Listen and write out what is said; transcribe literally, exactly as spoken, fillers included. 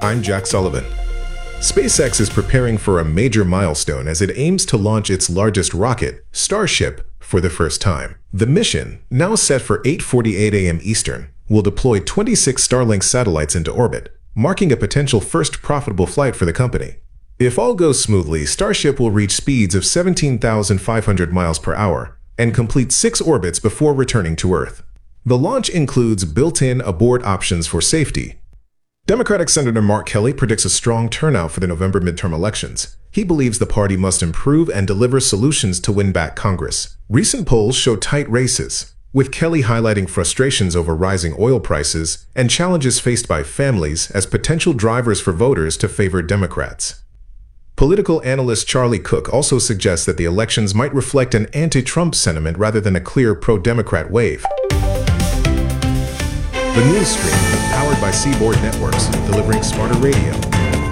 I'm Jack Sullivan. SpaceX is preparing for a major milestone as it aims to launch its largest rocket, Starship, for the first time. The mission, now set for eight forty-eight a m Eastern, will deploy twenty-six Starlink satellites into orbit, marking a potential first profitable flight for the company. If all goes smoothly, Starship will reach speeds of seventeen thousand five hundred miles per hour and complete six orbits before returning to Earth. The launch includes built-in abort options for safety. Democratic Senator Mark Kelly predicts a strong turnout for the November midterm elections. He believes the party must improve and deliver solutions to win back Congress. Recent polls show tight races, with Kelly highlighting frustrations over rising oil prices and challenges faced by families as potential drivers for voters to favor Democrats. Political analyst Charlie Cook also suggests that the elections might reflect an anti-Trump sentiment rather than a clear pro-Democrat wave. The news stream is powered by Seaboard Networks, delivering smarter radio.